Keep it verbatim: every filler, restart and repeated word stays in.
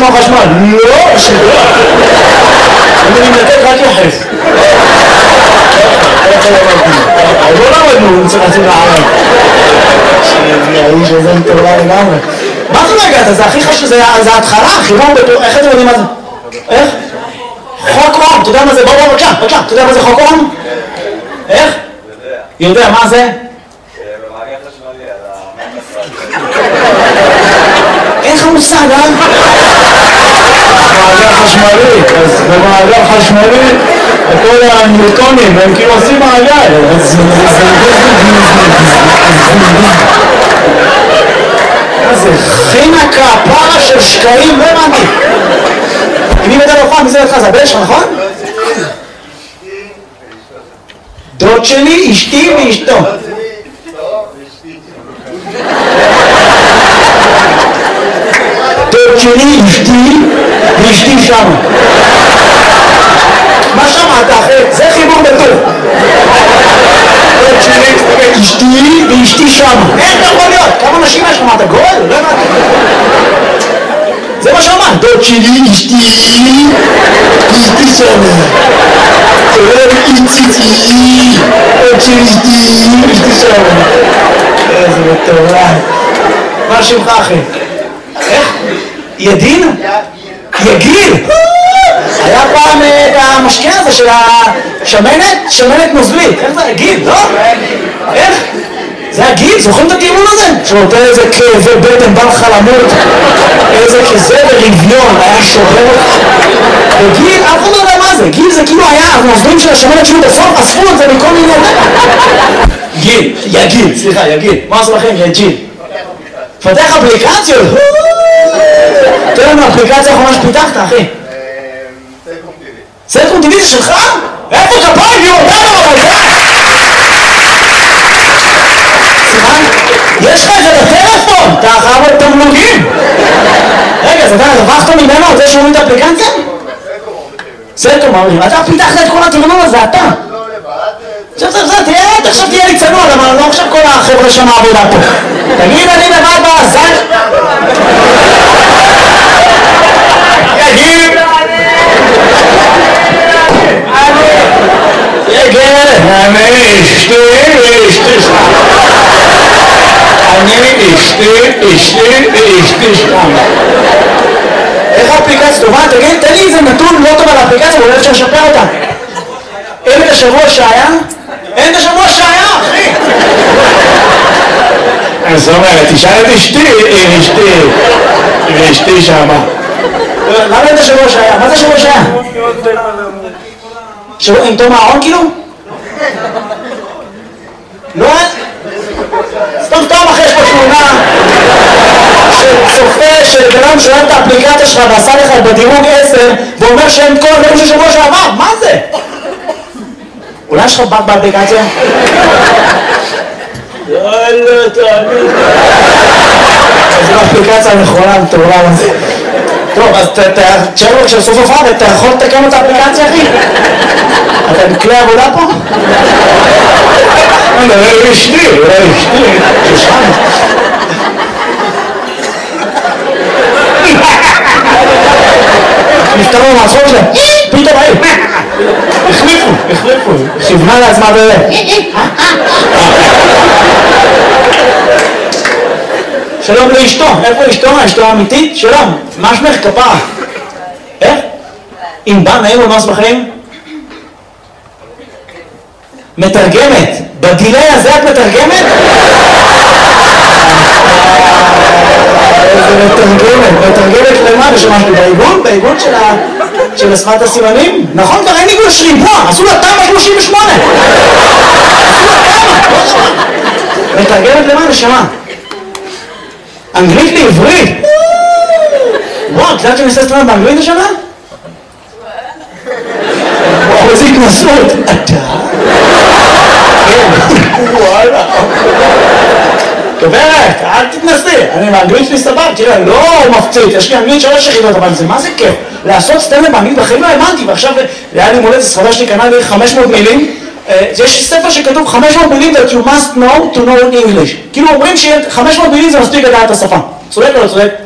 כמו חשמל. לא, שלא. אני מתנתק רק יחס. לא למדנו, צריך לצאת לערב. שהאיש הזה מטורלה לגמרי. מה זה רגע? זה הכי חשוב, זה ההתחלה, חיבור בטור, איך אתם יודעים מה זה? איך? חוק אום, אתה יודע מה זה? בוא בוא בבקשה, בבקשה, אתה יודע מה זה חוק אום? איך? יודע, מה זה? במעגל חשמלי על המעגל אין לך מושג, אה? מעגל חשמלי, אז במעגל חשמלי כל הניוטונים הם כאילו עושים מעגל, אז זה חינקה, פרה של שקעים, לא הבנתי. מי מדע לא פעם, מי זה לך? זה הבן שלך, נכון? דוד שלי, אשתי ואשתו. דוד שלי, אשתי ואשתי שם. מה שמעת אחי? זה חיבור בטוב. דוד שלי, אשתי ואשתי שם. איך זה יכול להיות? כמה נשים יש? אמרת גול? לא הבנתי. זה מה שאמרת. דוד שלי, אשתי ואשתי שם. איציצי, עוד של אשתי, אשתי שם. איזה מטורף. מה שמך אחי? איך? ידין? יגיל? היה פעם את המשקה הזה של השמנת, שמנת נוזלית. איך זה? יגיל, לא? איך? זה הגיל, זוכרים את הטיעון הזה? שנותן איזה כאבי בטן, בא לך למות, איזה כזה ברביון, היה שובר אותך. וגיל, אף אחד לא יודע מה זה, גיל זה כאילו היה, הנוזלים של השמנת שהיו בסוף, אספו את זה מכל מיני... גיל, יגיל, סליחה, יגיל, מה עשו לכם? יגיל. פתח אפליקציות? תראה לנו, אפליקציה האחרונה שפיתחת, אחי. סלקום טיווי. סלקום טיווי זה שלך? איפה כפיים? יורדנו, אבל זה... יש לך את זה בטלפון, אתה חייב את תמלוגים. רגע, אז אתה רווחת ממנו על זה שהוא את האפליקציה? סלקום אומרים, אתה פיתחת את כל התרנון הזה, אתה. עכשיו, עכשיו, עכשיו, תראה, עכשיו תהיה לי צנוע, אבל לא עכשיו כל החבר'ה שם העבודה פה. תגיד, אני לבד בעזן. תגיד. יגל, אני אשתי, אשתי שם. אני אשתי, אשתי, אשתי שם. איך האפליקציה טובה? תגיד, תן לי איזה נתון לא טוב על האפליקציה, אולי אפשר לשפר אותה. אין את השבוע שהיה? אין את השבוע שהיה, אחי! אז זאת אומרת, תשאל את אשתי, אשתי, ואשתי שמה. למה אין את השבוע שהיה? מה זה השבוע שהיה? שבוע עם תום הארון כאילו? לא? סתם סתם אחרי יש פה תמונה שצופה של בנם שאוהב את האפליקציה שלך ועשה לך בדירוג עשר ואומר שאין כל הדברים של שבוע שעבר, מה זה? אולי יש לך בק באפליקציה? יאללה, תאמין. זו האפליקציה הנכונה, מטורלה הזה. טוב, אז תשאר לו כשסוף הופעה, אתה יכול לתקן את האפליקציה, אחי? אתה בכלי עבודה פה? לא, לא אשתי, לא אשתי, שושן. נפטרו מהצחוק שלהם, פתאום היו, החליפו, החליפו, כיוונה לעצמה בזה. שלום לאשתו, איפה אשתו? אשתו האמיתית? שלום, מה שמך כפרה? איך? אם בא נעים ומה שמחים? מתרגמת, בגילי הזה את מתרגמת? איזה מתרגמת, מתרגמת למה? ושמשהו בעיגון? בעיגון של השפת הסימנים? נכון, כבר אין עיגון שריבוע, עשו לה תמ"א שלושים ושמונה. מתרגמת למה? נשמה? אנגלית לעברית? וואו, את יודעת שאני עושה סטרנד באנגלית השנה? וואו, איזה התנסות. אתה? וואלה. דוברת, אל תתנסי, אני באנגלית שלי סבב, תראה, לא מפציץ, יש לי אנגלית שלוש יחידות, אבל זה מה זה כיף? לעשות סטנדאפ באנגלית בחיים לא האמנתי, ועכשיו היה לי מולדת, ספרדה שלי קנה לי חמש מאות מילים, יש ספר שכתוב חמש מאות מילים that you must know to know English. כאילו אומרים ש-חמש מאות מילים זה מספיק לדעת את השפה. צודק או לא צודק?